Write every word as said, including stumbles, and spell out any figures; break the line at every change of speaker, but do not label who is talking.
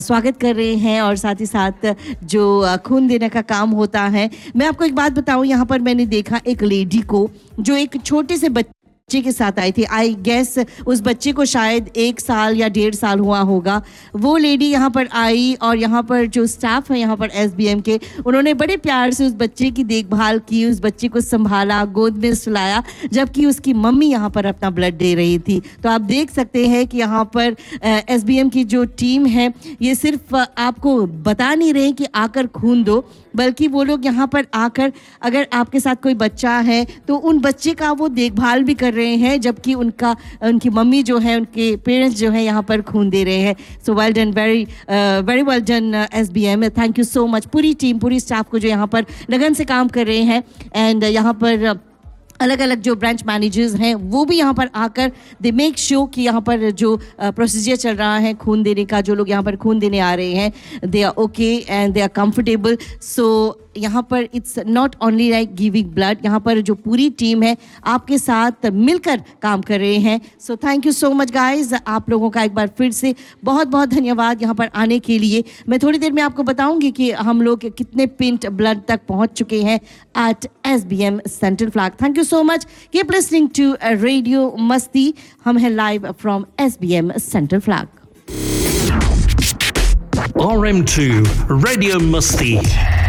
स्वागत कर रहे हैं और साथ ही साथ जो खून देने का काम होता है। मैं आपको एक बात बताऊं, यहाँ पर मैंने देखा एक लेडी को जो एक छोटे से बच्चे के साथ आई थी। आई गेस उस बच्चे को शायद एक साल या डेढ़ साल हुआ होगा। वो लेडी यहाँ पर आई और यहाँ पर जो स्टाफ है यहाँ पर एस बी एम के, उन्होंने बड़े प्यार से उस बच्चे की देखभाल की, उस बच्चे को संभाला, गोद में सुलाया, जबकि उसकी मम्मी यहाँ पर अपना ब्लड दे रही थी। तो आप देख सकते हैं कि यहाँ पर एस बी एम की जो टीम है ये सिर्फ आपको बता नहीं रहे कि आकर खून दो, बल्कि वो लोग यहाँ पर आकर अगर आपके साथ कोई बच्चा है तो उन बच्चे का वो देखभाल भी कर रहे हैं, जबकि उनका उनकी मम्मी जो है, उनके पेरेंट्स जो है यहाँ पर खून दे रहे हैं। So well done, very very well done S B M, thank you so much. पूरी टीम, पूरी स्टाफ को जो यहाँ पर लगन से काम कर रहे हैं। एंड यहाँ पर अलग अलग जो ब्रांच मैनेजर्स हैं वो भी यहाँ पर आकर दे मेक श्योर कि यहाँ पर जो प्रोसीजर चल रहा है खून देने का, जो लोग यहाँ पर खून देने आ रहे हैं, they are okay and they are comfortable. सो यहाँ पर it's not only like giving blood, यहाँ पर जो पूरी टीम है आपके साथ मिलकर काम कर रहे हैं। So thank you so much guys, आप लोगों का एक बार फिर से बहुत बहुत धन्यवाद यहाँ पर आने के लिए। मैं थोड़ी देर में आपको बताऊंगी कि हम लोग कितने पिंट ब्लड तक पहुँच चुके हैं eight S B M central flag. Thank you so much. Keep listening to uh, Radio Masti. हम हैं live from S B M Central Flag.
R M two Radio Masti.